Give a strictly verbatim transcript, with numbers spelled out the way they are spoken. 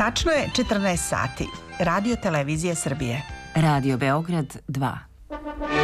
Tačno je četrnaest sati. Radio Televizija Srbije. Radio Beograd dva.